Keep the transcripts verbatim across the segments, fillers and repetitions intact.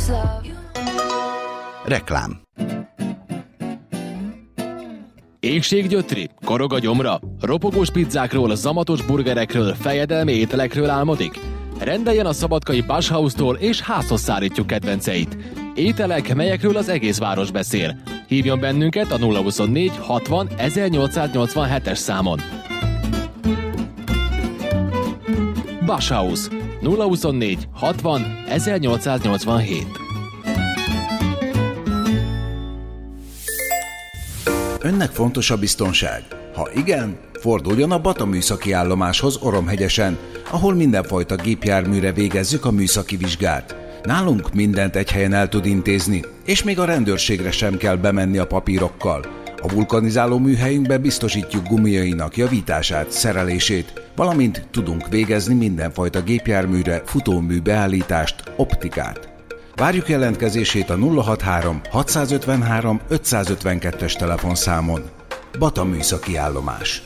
Reklám. Éhséggyötri? Korog a gyomra? Ropogós pizzákról, zamatos burgerekről, fejedelmi ételekről álmodik? Rendeljen a szabadkai Basshaus-tól és házhoz szállítjuk kedvenceit. Ételek, melyekről az egész város beszél. Hívjon bennünket a nulla huszonnégy hatvan ezernyolcszáznyolcvanhetes számon. Basshaus nulla huszonnégy hatvan ezernyolcszáznyolcvanhét. Önnek fontos a biztonság? Ha igen, forduljon a Bata műszaki állomáshoz Oromhegyesen, ahol mindenfajta gépjárműre végezzük a műszaki vizsgát. Nálunk mindent egy helyen el tud intézni, és még a rendőrségre sem kell bemenni a papírokkal. A vulkanizáló műhelyünkben biztosítjuk gumiainak javítását, szerelését, valamint tudunk végezni mindenfajta gépjárműre futómű beállítást, optikát. Várjuk jelentkezését a nulla hatvanhárom hatszázötvenhárom ötszázötvenkettes telefonszámon. Bata műszaki állomás.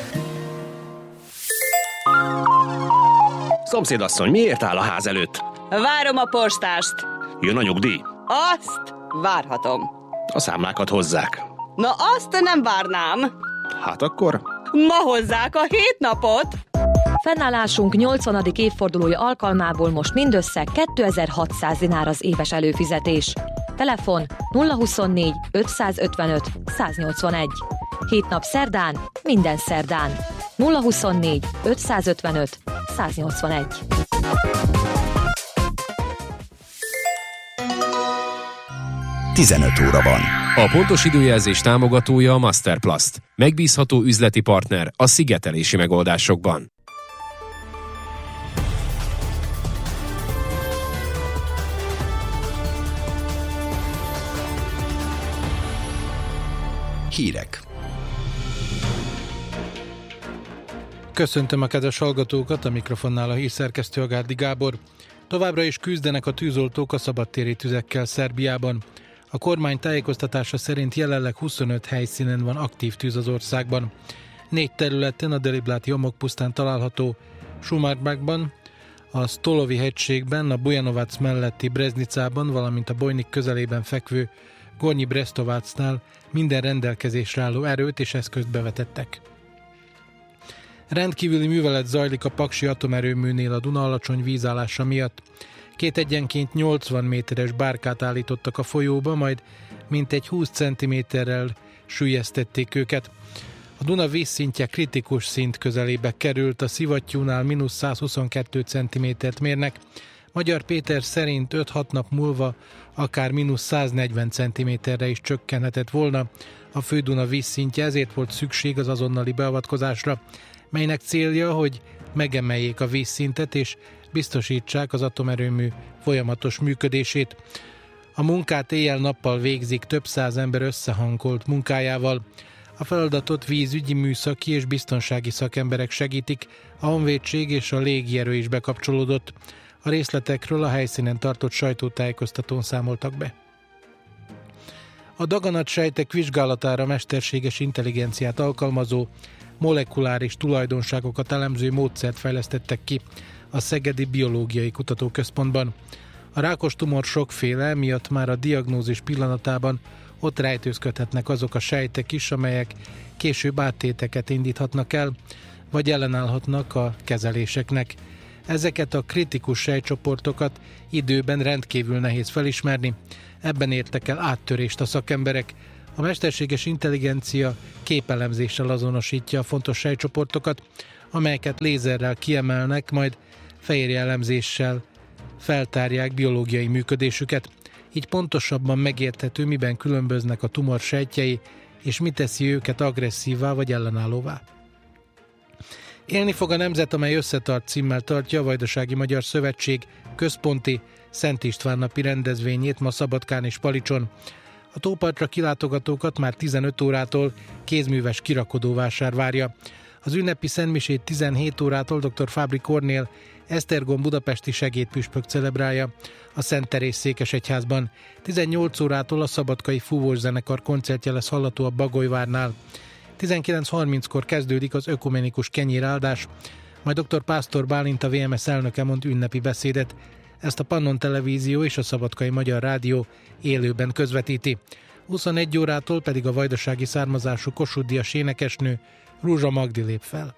Szomszédasszony, miért áll a ház előtt? Várom a postást. Jön a nyugdíj? Azt várhatom. A számlákat hozzák. Na azt nem várnám. Hát akkor? Ma hozzák a hét napot. Fennállásunk nyolcvanadik évfordulója alkalmából most mindössze kétezer-hatszáz dinár az éves előfizetés. Telefon nulla huszonnégy ötszázötvenöt száznyolcvanegy. Hét nap szerdán, minden szerdán. nulla huszonnégy ötszázötvenöt száznyolcvanegy. tizenöt óra van. A pontos időjelzés támogatója a Masterplast. Megbízható üzleti partner a szigetelési megoldásokban. Hírek. Köszöntöm a kedves hallgatókat, a mikrofonnál a hírszerkesztő Agárdi Gábor. Továbbra is küzdenek a tűzoltók a szabadtéri tüzekkel Szerbiában. A kormány tájékoztatása szerint jelenleg huszonöt helyszínen van aktív tűz az országban. Négy területen a Delibláti homokpusztán található Sumarbakban, a Stolovi hegységben, a Bujanovac melletti Breznicában, valamint a Bojnik közelében fekvő Gornyi Brestovácnál minden rendelkezésre álló erőt és eszközt bevetettek. Rendkívüli művelet zajlik a Paksi atomerőműnél a Duna alacsony vízállása miatt. Két egyenként nyolcvan méteres bárkát állítottak a folyóba, majd mintegy húsz centiméterrel süllyesztették őket. A Duna vízszintje kritikus szint közelébe került, a szivattyúnál mínusz százhuszonkettő centimétert mérnek. Magyar Péter szerint öt-hat nap múlva akár mínusz száznegyven centiméterre is csökkenhetett volna a Fő-Duna vízszintje, ezért volt szükség az azonnali beavatkozásra, melynek célja, hogy megemeljék a vízszintet és biztosítsák az atomerőmű folyamatos működését. A munkát éjjel-nappal végzik több száz ember összehangolt munkájával. A feladatot vízügyi, műszaki és biztonsági szakemberek segítik, a honvédség és a légierő is bekapcsolódott. A részletekről a helyszínen tartott sajtótájékoztatón számoltak be. A daganatsejtek vizsgálatára mesterséges intelligenciát alkalmazó, molekuláris tulajdonságokat elemző módszert fejlesztettek ki a Szegedi Biológiai Kutatóközpontban. A rákos tumor sokféle, miatt már a diagnózis pillanatában ott rejtőzködhetnek azok a sejtek is, amelyek később áttéteket indíthatnak el, vagy ellenállhatnak a kezeléseknek. Ezeket a kritikus sejtcsoportokat időben rendkívül nehéz felismerni, ebben értek el áttörést a szakemberek. A mesterséges intelligencia képelemzéssel azonosítja a fontos sejtcsoportokat, amelyeket lézerrel kiemelnek, majd fehérje elemzéssel feltárják biológiai működésüket. Így pontosabban megérthető, miben különböznek a tumor sejtjei, és mi teszi őket agresszívvá vagy ellenállóvá. Élni fog a nemzet, amely összetart címmel tartja a Vajdasági Magyar Szövetség központi Szent István napi rendezvényét ma Szabadkán és Palicson. A tópartra kilátogatókat már tizenöt órától kézműves kirakodóvásár várja. Az ünnepi szentmisét tizenhét órától dr. Fábri Kornél Esztergom budapesti segédpüspök celebrálja a Szent Teréz székesegyházban. tizennyolc órától a szabadkai fúvós zenekar koncertje lesz hallható a Bagolyvárnál. tizenkilenc harminckor kezdődik az ökumenikus kenyéráldás, majd dr. Pásztor Bálint, a vé em es elnöke mond ünnepi beszédet. Ezt a Pannon Televízió és a Szabadkai Magyar Rádió élőben közvetíti. huszonegy órától pedig a vajdasági származású Kossuth Díjas énekesnő Rúzsa Magdi lép fel.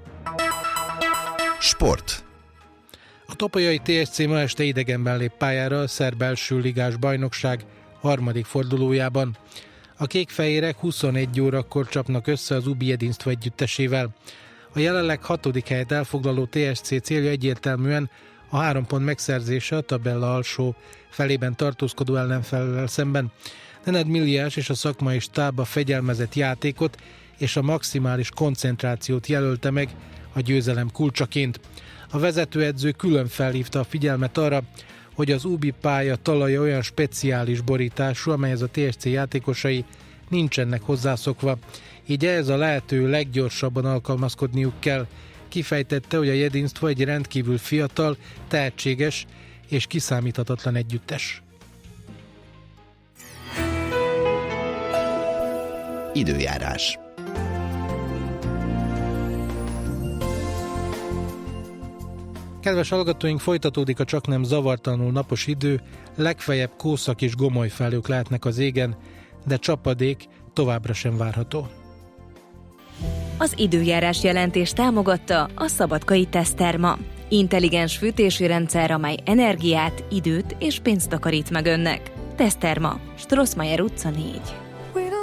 Sport. A topolyai té es cé ma este idegenben lép pályára a szerb első ligás bajnokság harmadik fordulójában. A kékfehérek huszonegy órakor csapnak össze az Ubi Jedinstvo együttesével. A jelenleg hatodik helyet elfoglaló té es cé célja egyértelműen a három pont megszerzése a tabella alsó felében tartózkodó ellenfellel szemben. Nenad Miliás és a szakmai stáb a fegyelmezett játékot és a maximális koncentrációt jelölte meg a győzelem kulcsaként. A vezetőedző külön felhívta a figyelmet arra, hogy az Ubi pálya talaja olyan speciális borítású, amelyhez a té es cé játékosai nincsenek hozzászokva, így ehhez a lehető leggyorsabban alkalmazkodniuk kell. Kifejtette, hogy a Jedinstvo egy rendkívül fiatal, tehetséges és kiszámíthatatlan együttes. Időjárás. Kedves hallgatóink, folytatódik a csaknem zavartalanul napos idő, legfeljebb kószak és gomolyfelhők lehetnek az égen, de csapadék továbbra sem várható. Az időjárás jelentés támogatta a Szabadkai Teszterma. Intelligens fűtési rendszer, amely energiát, időt és pénzt takarít meg önnek. Teszterma, Strossmayer utca négy.